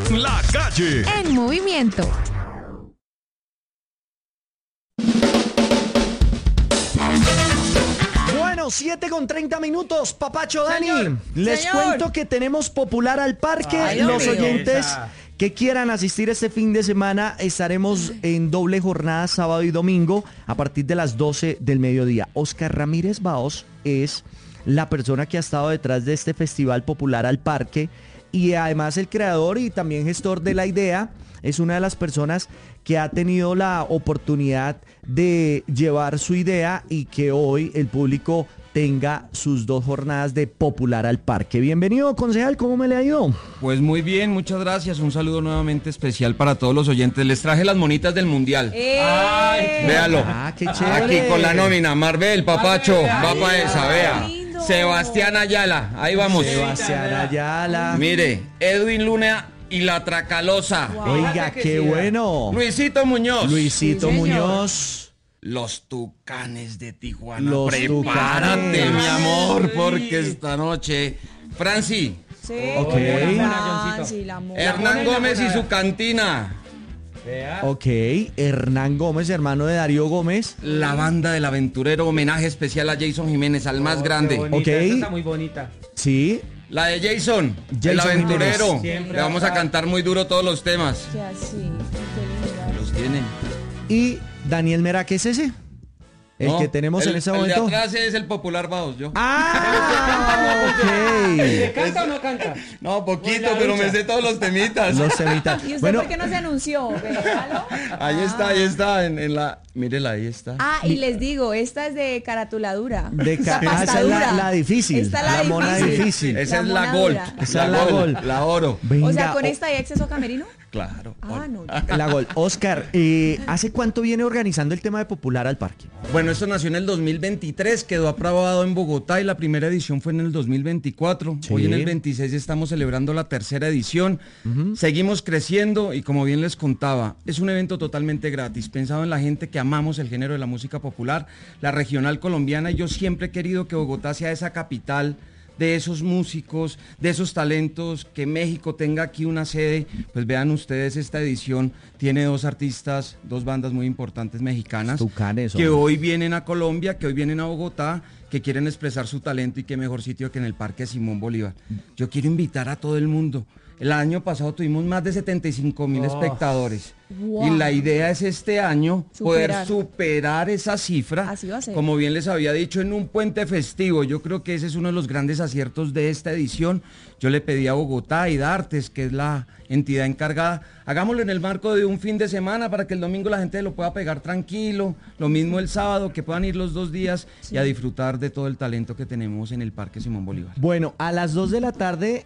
La Calle. En movimiento. Bueno, 7:30, Papacho Dani. Señor, Les señor. cuento que tenemos Popular al Parque. Ay, Los Dios mío. oyentes Esa. que quieran asistir este fin de semana estaremos en doble jornada sábado y domingo a partir de las 12 del mediodía. Oscar Ramírez Baos es la persona que ha estado detrás de este Festival Popular al Parque y además el creador y también gestor de la idea. Es una de las personas que ha tenido la oportunidad de llevar su idea y que hoy el público tenga sus 2 jornadas de Popular al Parque. Bienvenido, concejal, ¿cómo me le ha ido? Pues muy bien, muchas gracias. Un saludo nuevamente especial para todos los oyentes. Les traje las monitas del Mundial. ¡Ay! Véalo. Ah, qué chévere. Aquí con la nómina. Marvel, Papacho, va para esa, vea. lindo. Sebastián Ayala, ahí vamos. Sebastián Ayala. Mire, Edwin Luna y la Tracalosa. Oiga, qué bueno. Luisito Muñoz. Luisito Sí, señor. Muñoz. Los Tucanes de Tijuana. Los Prepárate, Tucanes. mi amor, porque esta noche... Franci, Sí. Ok. Franci, la mona. Hernán Gómez y su cantina. Ok, Hernán Gómez, hermano de Darío Gómez. La banda del aventurero, homenaje especial a Jason Jiménez, al más grande. Ok. Esa está muy bonita. Sí, La de Jason, el Jason aventurero. Jiménez. Siempre Le vamos a cantar muy duro todos los temas. Que así, qué linda. Los tienen. y Daniel Mera, ¿qué es ese? El No, que tenemos en ese El momento. de atrás es el popular Baos, yo. Ah, ¿Se ok. canta o no canta? No, poquito, pero me sé todos los temitas. Los temitas. ¿Y usted Bueno, por qué no se anunció? Véalo. Ahí está, en la... Mírela, ahí está. Ah, y les digo, esta es de caratuladura. de O sea, esa es pastadura. la difícil. Esta es la mona difícil. Esa es la mona Gold. dura. Esa es la Gold. La oro. Venga, O sea, ¿con esta hay acceso a camerino? Claro. Ah, no. la Gold. Oscar, ¿hace cuánto viene organizando el tema de Popular al Parque? Bueno, esto nació en el 2023, quedó aprobado en Bogotá y la primera edición fue en el 2024. Sí. Hoy en el 26 estamos celebrando la tercera edición. Seguimos creciendo y como bien les contaba, es un evento totalmente gratis, pensado en la gente que amamos el género de la música popular, la regional colombiana, y yo siempre he querido que Bogotá sea esa capital de esos músicos, de esos talentos, que México tenga aquí una sede. Pues vean ustedes, esta edición tiene 2 artistas, 2 bandas muy importantes mexicanas, Tucanes, que hombre. hoy vienen a Colombia, que hoy vienen a Bogotá, que quieren expresar su talento, y qué mejor sitio que en el Parque Simón Bolívar. Yo quiero invitar a todo el mundo. El año pasado tuvimos más de 75,000 espectadores. Wow. Y la idea es este año poder Superar. superar esa cifra. Así va a ser. Como bien les había dicho, en un puente festivo. Yo creo que ese es uno de los grandes aciertos de esta edición. Yo le pedí a Bogotá y Dartes, que es la entidad encargada, hagámoslo en el marco de un fin de semana para que el domingo la gente lo pueda pegar tranquilo. Lo mismo el sábado, que puedan ir los 2 días y a disfrutar de todo el talento que tenemos en el Parque Simón Bolívar. Bueno, a las 2 de la tarde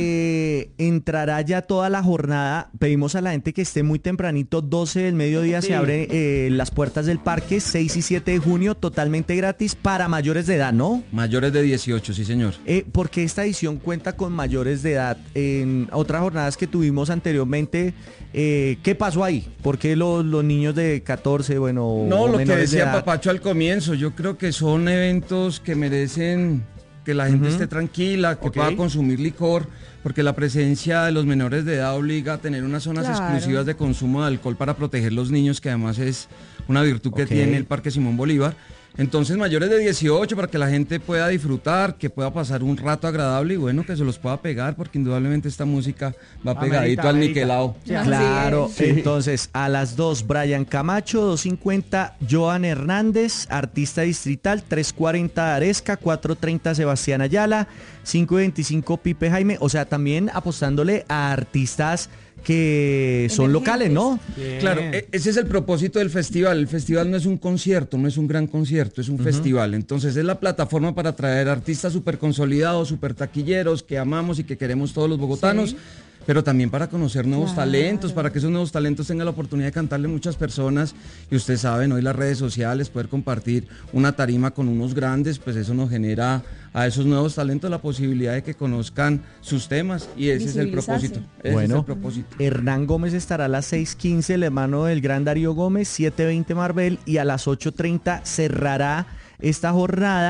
entrará ya toda la jornada. Pedimos a la gente que esté muy tempranito, 12 del mediodía Sí. se abren las puertas del parque, 6 y 7 de junio, totalmente gratis para mayores de edad, ¿no? Mayores de 18, sí señor. Porque esta edición cuenta con mayores de edad. En otras jornadas que tuvimos anteriormente, ¿qué pasó ahí? ¿Por qué los niños de 14, bueno, No, o lo que menores de decía edad? Papacho al comienzo, yo creo que son eventos que merecen que la gente esté tranquila, que Ok. pueda consumir licor, porque la presencia de los menores de edad obliga a tener unas zonas Claro. exclusivas de consumo de alcohol para proteger los niños, que además es una virtud que Ok. tiene el Parque Simón Bolívar. Entonces, mayores de 18, para que la gente pueda disfrutar, que pueda pasar un rato agradable y bueno, que se los pueda pegar, porque indudablemente esta música va pegadito al amerita. niquelado. Claro, Así entonces a las 2 Brian Camacho, 2:50 Joan Hernández, artista distrital, 3:40 Aresca, 4:30 Sebastián Ayala, 5:25 Pipe Jaime, o sea, también apostándole a artistas que son locales, ¿no? Bien. Claro, ese es el propósito del festival. El festival no es un concierto, no es un gran concierto, es un festival. Entonces es la plataforma para traer artistas súper consolidados, súper taquilleros, que amamos y que queremos todos los bogotanos. Sí. Pero también para conocer nuevos Claro. talentos, para que esos nuevos talentos tengan la oportunidad de cantarle a muchas personas. Y ustedes saben, hoy las redes sociales, poder compartir una tarima con unos grandes, pues eso nos genera a esos nuevos talentos la posibilidad de que conozcan sus temas. Y ese es el Visibilizarse. propósito. Ese Bueno. es el propósito. Hernán Gómez estará a las 6:15, el hermano del gran Darío Gómez, 7:20 Marvel, y a las 8:30 cerrará esta jornada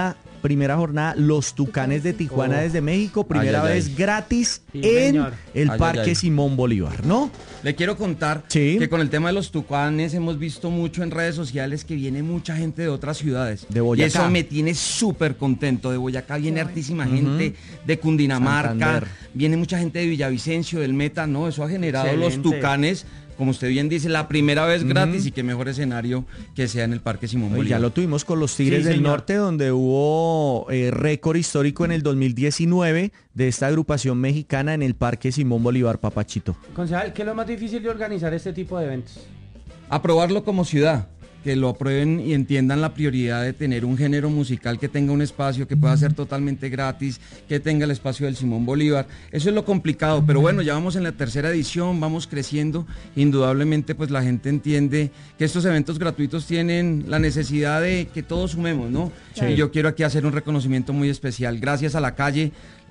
primera jornada, los Tucanes de Tijuana desde México, primera Ay, ay, vez ay. gratis Sí, en señor. el Ay, Parque ay, ay. Simón Bolívar, ¿no? Le quiero contar Sí. que con el tema de los tucanes hemos visto mucho en redes sociales que viene mucha gente de otras ciudades. De Boyacá. Y eso me tiene súper contento. De Boyacá viene hartísima gente, de Cundinamarca, Santander. viene mucha gente de Villavicencio, del Meta, ¿no? Eso ha generado los Excelente. tucanes, como usted bien dice, la primera vez gratis y qué mejor escenario que sea en el Parque Simón Y Bolívar. ya lo tuvimos con los Tigres Sí, del señor. Norte, donde hubo récord histórico en el 2019 de esta agrupación mexicana en el Parque Simón Bolívar, Papachito. Concejal, ¿qué es lo más difícil de organizar este tipo de eventos? Aprobarlo como ciudad, que lo aprueben y entiendan la prioridad de tener un género musical que tenga un espacio, que pueda ser totalmente gratis, que tenga el espacio del Simón Bolívar. Eso es lo complicado, pero bueno, ya vamos en la tercera edición, vamos creciendo. Indudablemente, pues la gente entiende que estos eventos gratuitos tienen la necesidad de que todos sumemos, ¿no? Sí. Y yo quiero aquí hacer un reconocimiento muy especial. Gracias a la calle,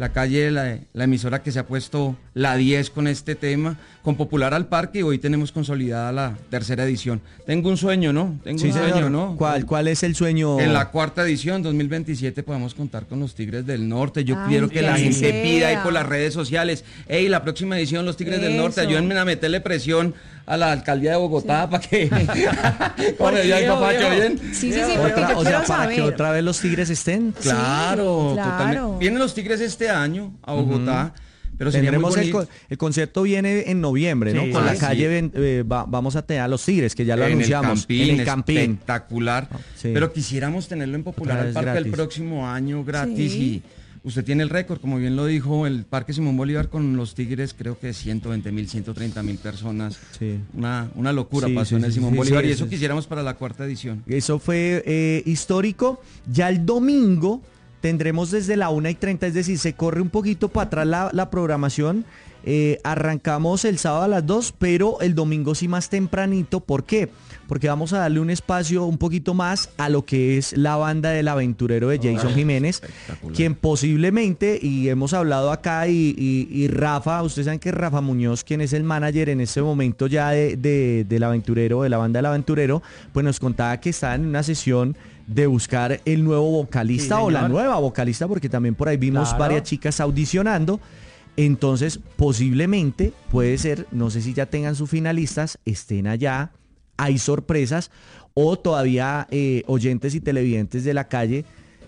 la emisora que se ha puesto la 10 con este tema, con Popular al Parque, y hoy tenemos consolidada la tercera edición. Tengo un sueño, ¿no? Tengo un sueño, ¿no? ¿Cuál es el sueño? En la cuarta edición, 2027, podamos contar con los Tigres del Norte. Yo Ay, quiero que que la así gente sea. pida ahí por las redes sociales. Ey, la próxima edición, los Tigres del Norte, Eso. ayúdenme a meterle presión a la alcaldía de Bogotá para que... ¿Cómo le Porque dio ahí, yo, papacho? yo. ¿Bien? Sí, porque yo O sea, quiero para saber. que otra vez los Tigres estén. Claro, claro. totalmente. Vienen los Tigres este año a Bogotá, pero sería muy Tendremos bonito. el concierto viene en noviembre, ¿no? Sí. Con la Ah, calle vamos a tener a los Tigres, que ya lo en anunciamos. el Campín, en el Campín. espectacular. Sí. Pero quisiéramos tenerlo en Popular Otra al vez Parque el gratis. próximo año gratis Sí. y usted tiene el récord, como bien lo dijo, el Parque Simón Bolívar con los Tigres, creo que 120,000, 130,000 personas. Sí. Una locura Sí, pasó sí, en el sí, Simón sí, Bolívar sí, y eso eso es. quisiéramos para la cuarta edición. Eso fue histórico. Ya el domingo tendremos desde la 1:30, es decir, se corre un poquito para atrás la programación. Arrancamos el sábado a las 2, pero el domingo sí más tempranito. ¿Por qué? Porque vamos a darle un espacio un poquito más a lo que es la banda del aventurero de Jason Jiménez, espectacular. quien posiblemente, y hemos hablado acá, y Rafa, ustedes saben que Rafa Muñoz, quien es el manager en este momento ya del aventurero, de la banda del aventurero, pues nos contaba que estaba en una sesión de buscar el nuevo vocalista Sí, o la señor. nueva vocalista, porque también por ahí vimos Claro. varias chicas audicionando. Entonces, posiblemente, puede ser, no sé si ya tengan sus finalistas, estén allá, hay sorpresas, o todavía oyentes y televidentes de la calle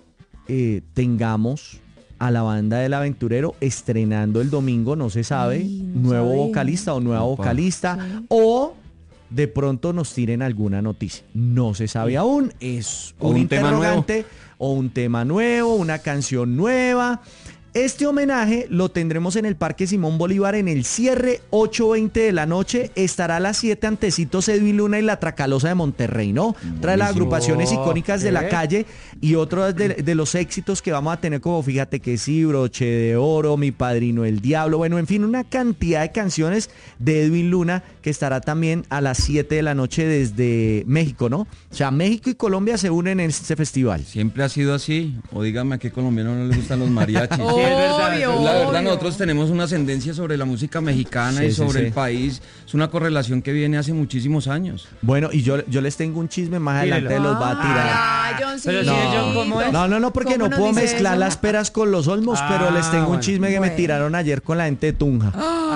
tengamos a la banda del aventurero estrenando el domingo, no se sabe, Ay, no nuevo sabemos. vocalista o nueva Opa. vocalista, Sí. o de pronto nos tiren alguna noticia. No se sabe aún, es O un un tema interrogante, o un tema nuevo, una canción nueva. Este homenaje lo tendremos en el Parque Simón Bolívar en el cierre, 8:20 de la noche. Estará a las 7 antecitos Edwin Luna y la Tracalosa de Monterrey, ¿no? Otra de las Buenísimo. agrupaciones icónicas de la Ok. calle y otro de los éxitos que vamos a tener, como fíjate que sí, Broche de Oro, Mi Padrino el Diablo, bueno, en fin, una cantidad de canciones de Edwin Luna que estará también a las 7 de la noche desde México, ¿no? O sea, México y Colombia se unen en este festival. Siempre ha sido así, o dígame a qué colombiano no le gustan los mariachis. es verdad, Obvio, Pues la verdad, obvio. nosotros tenemos una ascendencia sobre la música mexicana Sí, y sí, sobre sí. el país. Es una correlación que viene hace muchísimos años. Bueno, y yo les tengo un chisme más adelante, Tírelo. los va a tirar. Ay, Johncito. Pero si es John, ¿cómo es? No, porque ¿Cómo no nos puedo dice mezclar eso? las peras con los olmos, pero les tengo un bueno. chisme que me Bueno. tiraron ayer con la gente de Tunja.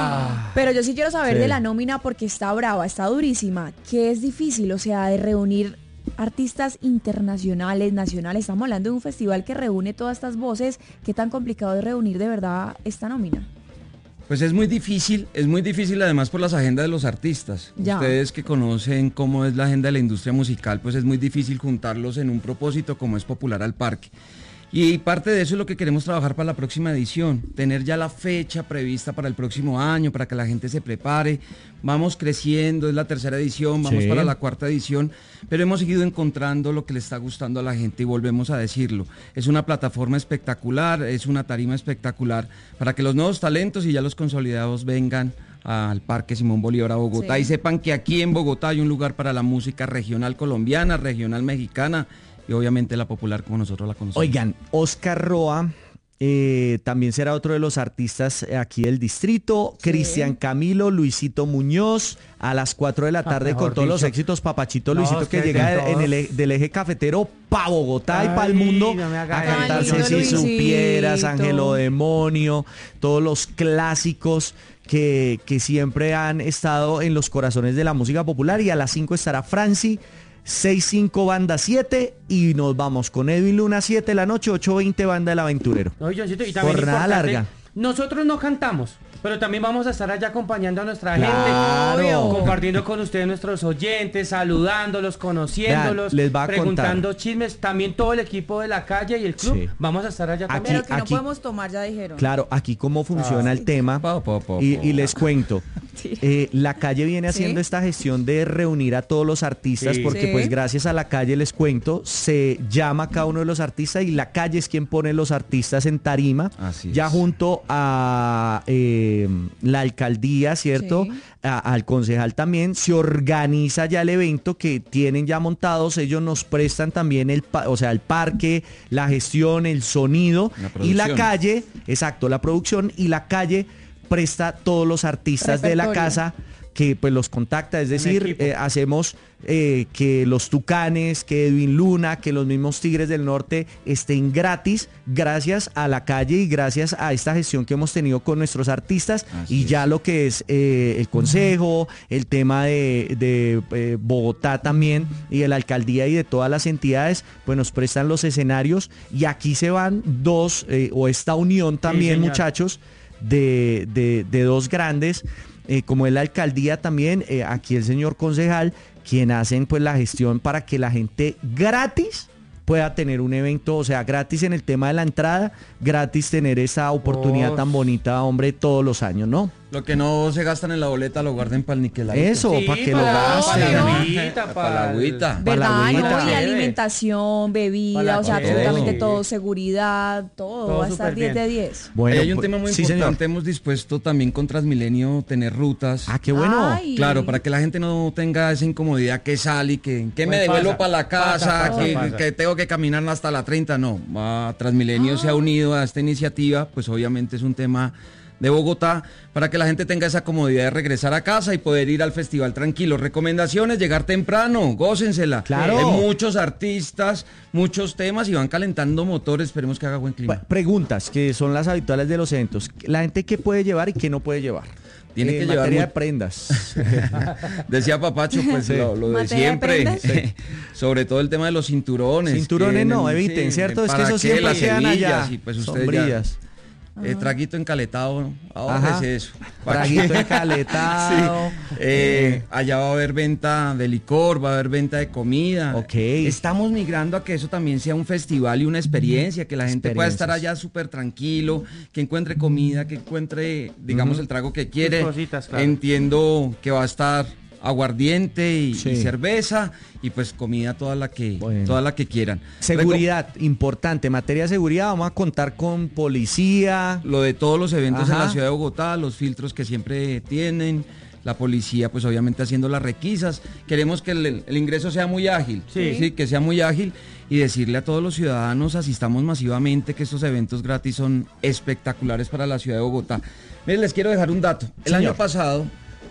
Pero yo sí quiero saber Sí. de la nómina porque está brava, está durísima. Que es difícil, o sea, de reunir artistas internacionales, nacionales. Estamos hablando de un festival que reúne todas estas voces. ¿Qué tan complicado es reunir de verdad esta nómina? Pues es muy difícil además por las agendas de los artistas. Ya. Ustedes que conocen cómo es la agenda de la industria musical, pues es muy difícil juntarlos en un propósito como es Popular al Parque. Y parte de eso es lo que queremos trabajar para la próxima edición, tener ya la fecha prevista para el próximo año, para que la gente se prepare. Vamos creciendo, es la tercera edición, vamos Sí. para la cuarta edición, pero hemos seguido encontrando lo que le está gustando a la gente y volvemos a decirlo. Es una plataforma espectacular, es una tarima espectacular para que los nuevos talentos y ya los consolidados vengan al Parque Simón Bolívar a Bogotá Sí. y sepan que aquí en Bogotá hay un lugar para la música regional colombiana, regional mexicana y obviamente la popular como nosotros la conocemos. Oigan, Oscar Roa También será otro de los artistas aquí del distrito. Sí. Cristian Camilo, Luisito Muñoz, a las 4 de la tarde con mejor todos los dicho. éxitos. Papachito No, Luisito es que que llega de todos. del eje cafetero pa' Bogotá y pa' el Ay, mundo no me haga a eso. cantarse Ay, Si lindo supieras, Luisito. Ángelo Demonio, todos los clásicos que siempre han estado en los corazones de la música popular. Y a las 5 estará Franci, 6-5 Banda 7 y nos vamos con Edwin Luna 7 de la noche, 8:20 Banda del Aventurero. No, Johncito, y también Jornada importante, larga. nosotros no cantamos, pero también vamos a estar allá acompañando a nuestra Claro. gente, compartiendo con ustedes nuestros oyentes, saludándolos, conociéndolos, Vean, les va a preguntando contar. chismes. También todo el equipo de la calle y el club Sí. vamos a estar allá Aquí- también. Pero que no aquí- podemos tomar, ya dijeron. Claro, aquí cómo funciona el tema. Y les cuento. La calle viene haciendo Sí. esta gestión de reunir a todos los artistas Sí. porque Sí. pues gracias a la calle, les cuento, se llama a cada uno de los artistas y la calle es quien pone los artistas en tarima, Así ya es. junto a la alcaldía, ¿cierto? Sí. Al concejal también, se organiza ya el evento que tienen ya montados, ellos nos prestan también el parque, la gestión, el sonido La y la producción. calle, exacto, la producción y la calle presta todos los artistas de la Repertorio. casa que pues los contacta, es decir, equipo. hacemos que los Tucanes, que Edwin Luna, que los mismos Tigres del Norte estén gratis gracias a la calle y gracias a esta gestión que hemos tenido con nuestros artistas. Así Y ya es. lo que es el consejo, el tema de Bogotá también y de la alcaldía y de todas las entidades, pues nos prestan los escenarios y aquí se van dos, o esta unión también, señor. muchachos, de dos grandes, como es la alcaldía también, aquí el señor concejal, quien hacen pues la gestión para que la gente gratis pueda tener un evento, o sea, gratis en el tema de la entrada, gratis tener esa oportunidad Oh. tan bonita, hombre, todos los años, ¿no? Lo que no se gastan en la boleta lo guarden para el niqueladito. Eso, Sí, para que lo para la gasten. agüita, Para la agüita. Para la ¿Verdad? agüita. ¿No? Y Chévere. alimentación, bebida, Para o sea, chévere. absolutamente Sí. todo, seguridad, todo va a estar súper 10 de bien. 10. Bueno, Hay un pues, tema muy sí, señor. importante, hemos dispuesto también con Transmilenio tener rutas. Ah, qué bueno. Ay. Claro, para que la gente no tenga esa incomodidad que sale y que me Pues devuelvo pasa, para la casa, pasa. que tengo que caminar hasta la 30. No, Transmilenio se ha unido a esta iniciativa, pues obviamente es un tema de Bogotá, para que la gente tenga esa comodidad de regresar a casa y poder ir al festival tranquilo. Recomendaciones, llegar temprano, gócensela. Claro. Hay muchos artistas, muchos temas y van calentando motores, esperemos que haga buen clima. Preguntas que son las habituales de los eventos. La gente qué puede llevar y qué no puede llevar. Tiene que En llevar materia mu- de prendas. Decía Papacho, pues Sí. lo de Materia de siempre, prendas. sobre todo el tema de los cinturones. Cinturones no, que- eviten, sí, ¿cierto? Es que ¿para eso qué? siempre Las quedan allá. hebillas, y pues usted Sombrillas. traguito encaletado, Ajá. ahórrese eso. ¿Para qué? Traguito encaletado. Allá va a haber venta de licor, va a haber venta de comida. Ok. Estamos migrando a que eso también sea un festival y una experiencia, que la gente pueda estar Experiencias. allá súper tranquilo, que encuentre comida, que encuentre, digamos, el trago que quiere. Sus cositas, claro. Entiendo que va a estar aguardiente y Sí. cerveza y pues comida Bueno. toda la que quieran. Seguridad, importante. En materia de seguridad vamos a contar con policía. Lo de todos los eventos en Ajá. la ciudad de Bogotá, los filtros que siempre tienen, la policía pues obviamente haciendo las requisas. Queremos que el ingreso sea muy ágil, Sí. que sea muy ágil y decirle a todos los ciudadanos asistamos masivamente, que estos eventos gratis son espectaculares para la ciudad de Bogotá. Miren, les quiero dejar un dato. El Señor. año pasado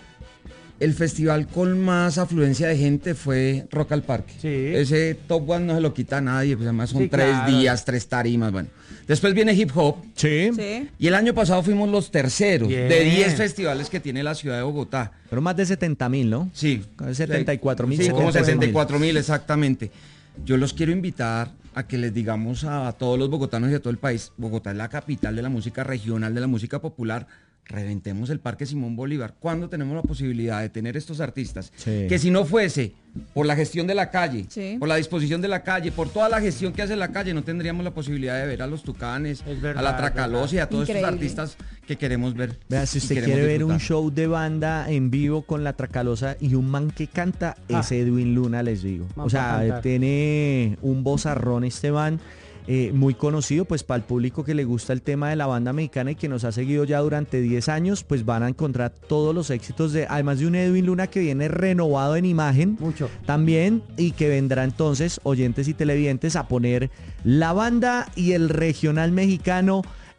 el festival con más afluencia de gente fue Rock al Parque. Sí. Ese top one no se lo quita a nadie, pues además son Sí, 3 claro. días, 3 tarimas, bueno. Después viene Hip Hop. Sí. Sí. Y el año pasado fuimos los terceros Bien. de 10 festivales que tiene la ciudad de Bogotá. Pero más de 70,000, ¿no? Sí. 74,000, Sí, como 76,000. 74,000 exactamente. Yo los quiero invitar a que les digamos a todos los bogotanos y a todo el país, Bogotá es la capital de la música regional, de la música popular. Reventemos el Parque Simón Bolívar. ¿Cuándo tenemos la posibilidad de tener estos artistas? Sí. Que si no fuese por la gestión de la calle, Sí. por la disposición de la calle, por toda la gestión que hace la calle, no tendríamos la posibilidad de ver a los Tucanes, Es verdad, a la es Tracalosa y a todos Increíble. estos artistas que queremos ver. Vea, si y usted queremos quiere ver un disfrutar. show de banda en vivo con la Tracalosa y un man que canta, Ah. es Edwin Luna, les digo. Man O sea, pa' cantar. tiene un vozarrón este man, muy conocido pues para el público que le gusta el tema de la banda mexicana y que nos ha seguido ya durante 10 años, pues van a encontrar todos los éxitos además de un Edwin Luna que viene renovado en imagen. Mucho. También, y que vendrá entonces, oyentes y televidentes, a poner la banda y el regional mexicano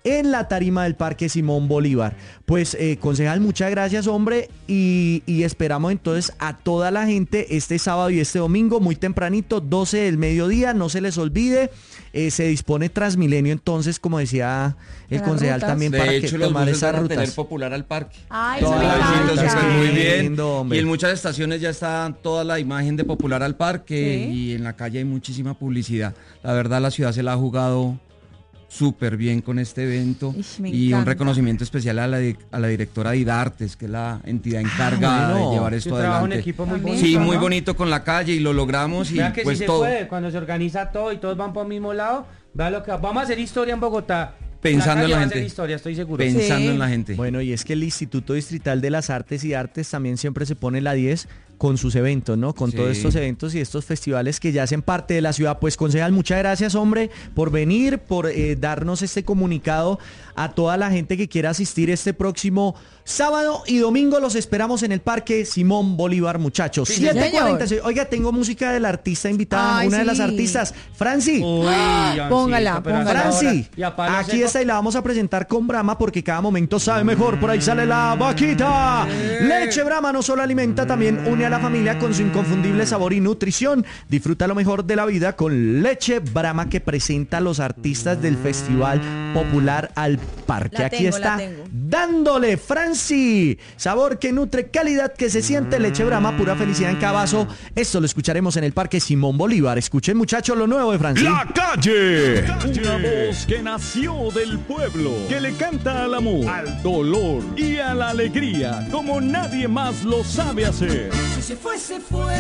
en la tarima del Parque Simón Bolívar. Pues, concejal, muchas gracias, hombre, y esperamos entonces a toda la gente este sábado y este domingo, muy tempranito, 12 del mediodía, no se les olvide. Se dispone Transmilenio, entonces, como decía el Para concejal, rutas. también De para hecho, que los tomar buses esas van a tener rutas. popular al parque. Ay, eso me Todas las Entonces, rutas, encanta. muy bien. lindo, hombre. Y en muchas estaciones ya está toda la imagen de popular al parque Sí. y en la calle hay muchísima publicidad. La verdad, la ciudad se la ha jugado súper bien con este evento Ish, me y un encanta. reconocimiento especial a la directora de IDARTES, que es la entidad encargada bueno. de llevar Es esto un trabajo en adelante. equipo muy También. bonito. Sí, muy ¿no? bonito con la calle y lo logramos y Vean que pues sí se todo puede, cuando se organiza todo y todos van por el mismo lado, vean lo que vamos a hacer historia en Bogotá. Pensando en calle la va a hacer gente. historia, estoy seguro. pensando Sí. en la gente. Bueno, y es que el Instituto Distrital de las Artes y Artes también siempre se pone la 10 con sus eventos, ¿no? Con Sí. todos estos eventos y estos festivales que ya hacen parte de la ciudad. Pues, concejal, muchas gracias, hombre, por venir, por darnos este comunicado a toda la gente que quiera asistir este próximo sábado y domingo. Los esperamos en el Parque Simón Bolívar, muchachos. Sí, 7:46. Oiga, tengo música del artista invitada, Ay, una de sí. las artistas. Franci. Uy, Johncito, Póngala, pero póngala. hasta Franci, ahora- y a palo aquí seco- está y la vamos a presentar con Brahma porque cada momento sabe mejor. Por ahí sale la vaquita. Leche Brahma no solo alimenta, también une a la familia con su inconfundible sabor y nutrición. Disfruta lo mejor de la vida con Leche Brahma, que presenta a los artistas del Festival Popular al Parque. La Aquí tengo, está la tengo. dándole, Franci. Sabor que nutre, calidad que se siente. Leche Brahma, pura felicidad en cada vaso. Esto lo escucharemos en el Parque Simón Bolívar. Escuchen, muchachos, lo nuevo de Franci. La calle. Una voz que nació del pueblo, que le canta al amor, al dolor y a la alegría, como nadie más lo sabe hacer. Si se fue, se fue.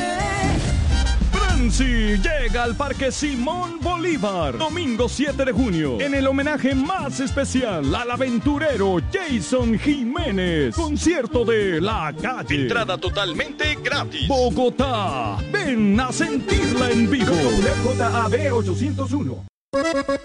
Franci llega al Parque Simón Bolívar, domingo 7 de junio, en el homenaje más especial al aventurero Jason Jiménez. Concierto de La Calle. Entrada totalmente gratis. Bogotá, ven a sentirla en vivo. WJAB 801.